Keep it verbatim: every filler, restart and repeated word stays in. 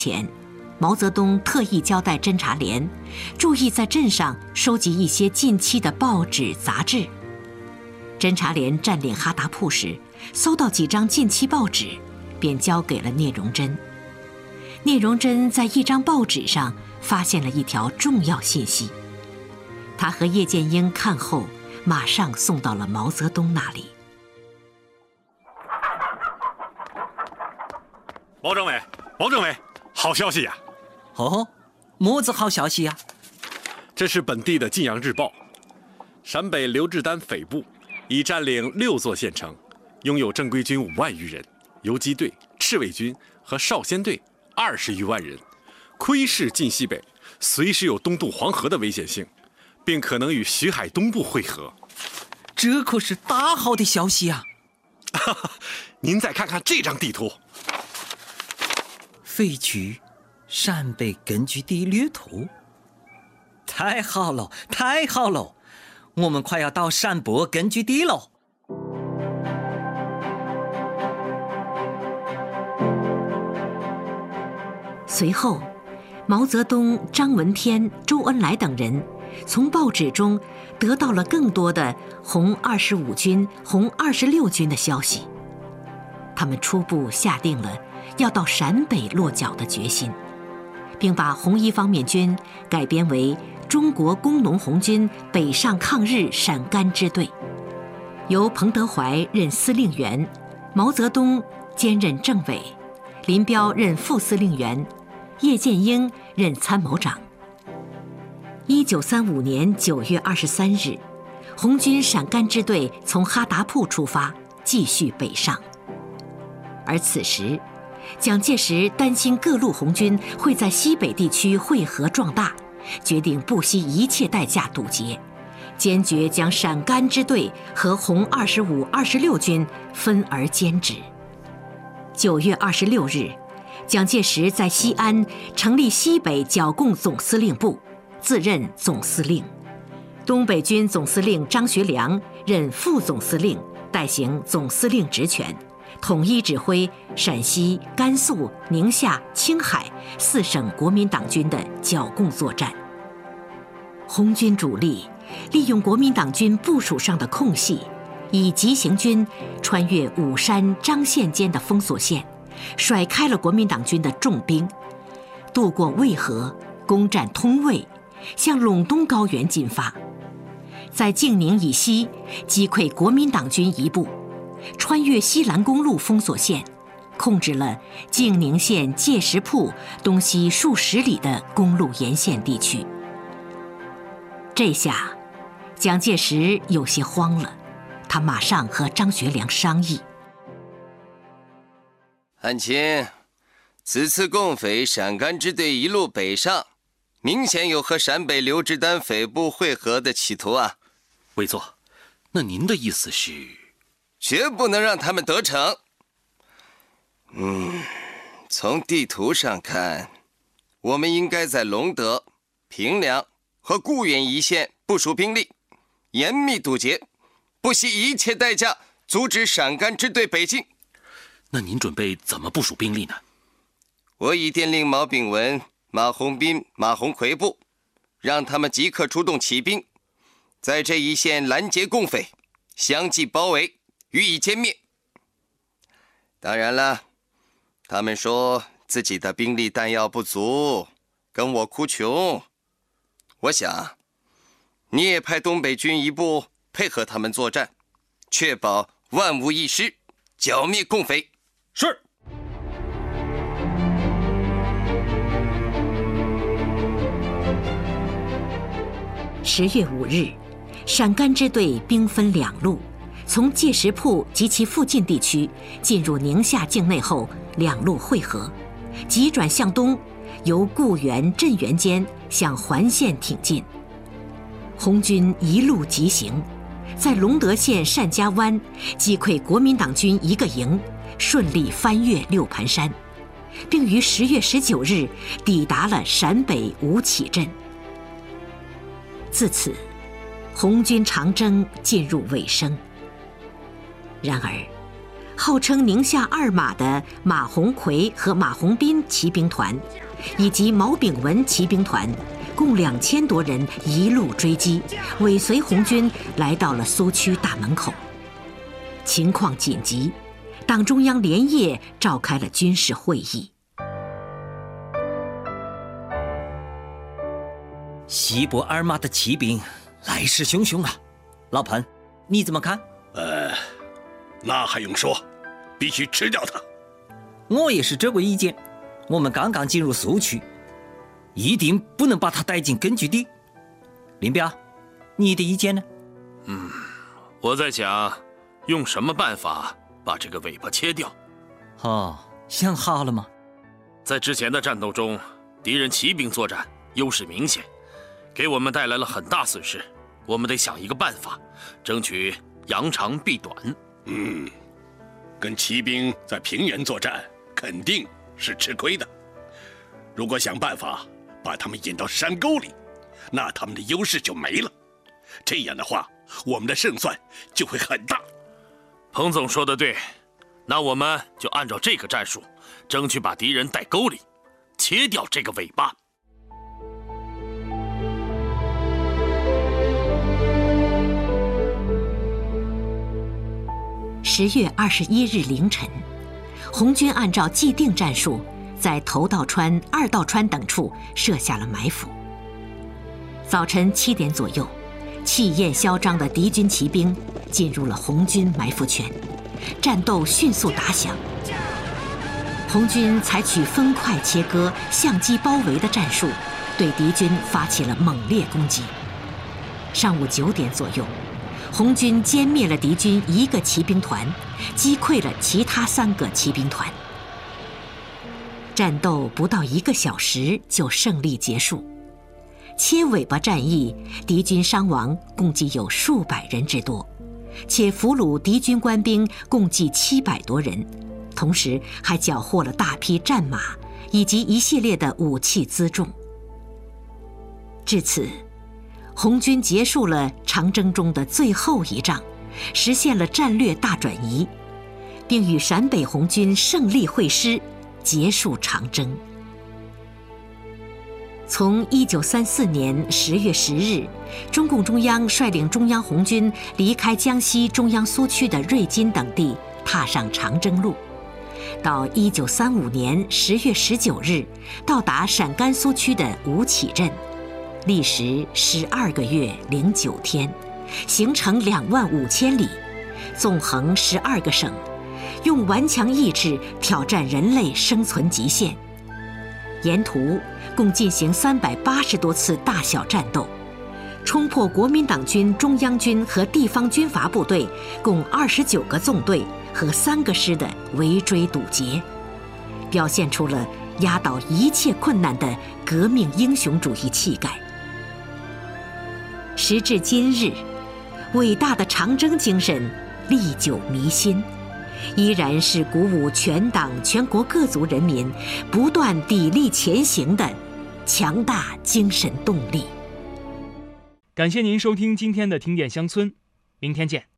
前，毛泽东特意交代侦察连注意在镇上收集一些近期的报纸杂志。侦察连占领哈达铺时，搜到几张近期报纸，便交给了聂荣臻。聂荣臻在一张报纸上发现了一条重要信息，他和叶剑英看后，马上送到了毛泽东那里。 毛政委，毛政委，好消息呀！ 哦，么子好消息呀？ 这是本地的《晋阳日报》，陕北刘志丹匪部已占领六座县城，拥有正规军五万余人，游击队、赤卫军和少先队二十余万人，窥视晋西北，随时有东渡黄河的危险性，并可能与徐海东部会合。 这可是大好的消息啊！ 您再看看这张地图， 匪区陕北根据地略图。太好了，太好了！我们快要到陕北根据地了。 随后，毛泽东、张闻天、周恩来等人从报纸中得到了更多的红二十五军、红二十六军的消息。他们初步下定了要到陕北落脚的决心，并把红一方面军改编为中国工农红军北上抗日陕甘支队，由彭德怀任司令员，毛泽东兼任政委，林彪任副司令员，叶剑英任参谋长。一九三五年九月二十三日，红军陕甘支队从哈达铺出发，继续北上。而此时，蒋介石担心各路红军会在西北地区汇合壮大，决定不惜一切代价堵截，坚决将陕甘支队和红二十五、二十六军分而兼治。九月二十六日，蒋介石在西安成立西北剿共总司令部，自任总司令。东北军总司令张学良任副总司令，代行总司令职权，统一指挥陕西、甘肃、宁夏、青海四省国民党军的剿共作战。红军主力利用国民党军部署上的空隙，以急行军穿越武山、张县间的封锁线，甩开了国民党军的重兵，渡过渭河，攻占通渭，向陇东高原进发。在静宁以西击溃国民党军一部，穿越西兰公路封锁线，控制了静宁县界石铺东西数十里的公路沿线地区。这下，蒋介石有些慌了，他马上和张学良商议。 汉卿，此次共匪陕甘支队一路北上，明显有和陕北刘志丹匪部会合的企图啊！ 委座，那您的意思是？ 绝不能让他们得逞。嗯，从地图上看，我们应该在隆德、平凉和固原一线部署兵力，严密堵截，不惜一切代价阻止陕甘支队北进。 那您准备怎么部署兵力呢？ 我已电令毛炳文、马鸿宾、马鸿逵部，让他们即刻出动骑兵，在这一线拦截共匪，相继包围，予以歼灭。当然了，他们说自己的兵力弹药不足，跟我哭穷。我想，你也派东北军一部配合他们作战，确保万无一失，剿灭共匪。 是。 十月五日，陕甘支队兵分两路，从界石铺及其附近地区进入宁夏境内后，两路汇合，急转向东，由固原、镇原间向环县挺进。红军一路急行，在隆德县单家湾击溃国民党军一个营，顺利翻越六盘山，并于十月十九日抵达了陕北吴起镇。自此，红军长征进入尾声。然而， 号称宁夏二马的马鸿逵和马鸿宾骑兵团，以及毛炳文骑兵团，共两千多人一路追击，尾随红军来到了苏区大门口。情况紧急，党中央连夜召开了军事会议。 西伯二马的骑兵来势汹汹啊！老彭，你怎么看？ 呃，那还用说，必须吃掉它。 我也是这个意见。我们刚刚进入苏区，一定不能把它带进根据地。林彪，你的意见呢？ 嗯，我在想，用什么办法把这个尾巴切掉？ 哦，想好了吗？ 在之前的战斗中，敌人骑兵作战优势明显，给我们带来了很大损失。我们得想一个办法，争取扬长避短。 嗯，跟骑兵在平原作战肯定是吃亏的。如果想办法把他们引到山沟里，那他们的优势就没了。这样的话，我们的胜算就会很大。 彭总说的对，那我们就按照这个战术，争取把敌人带沟里，切掉这个尾巴。 十月二十一日凌晨，红军按照既定战术，在头道川、二道川等处设下了埋伏。早晨七点左右，气焰嚣张的敌军骑兵进入了红军埋伏圈，战斗迅速打响。红军采取分块切割、相机包围的战术，对敌军发起了猛烈攻击。上午九点左右，红军歼灭了敌军一个骑兵团，击溃了其他三个骑兵团。战斗不到一个小时就胜利结束。切尾巴战役，敌军伤亡共计有数百人之多，且俘虏敌军官兵共计七百多人，同时还缴获了大批战马以及一系列的武器辎重。至此，红军结束了长征中的最后一仗，实现了战略大转移，并与陕北红军胜利会师，结束长征。从一九三四年十月十日，中共中央率领中央红军离开江西中央苏区的瑞金等地，踏上长征路，到一九三五年十月十九日到达陕甘苏区的吴起镇，历时十二个月零九天，行程两万五千里，纵横十二个省，用顽强意志挑战人类生存极限。沿途共进行三百八十多次大小战斗，冲破国民党军中央军和地方军阀部队共二十九个纵队和三个师的围追堵截，表现出了压倒一切困难的革命英雄主义气概。时至今日，伟大的长征精神历久弥新，依然是鼓舞全党全国各族人民不断砥砺前行的强大精神动力。 感谢您收听今天的听见乡村，明天见。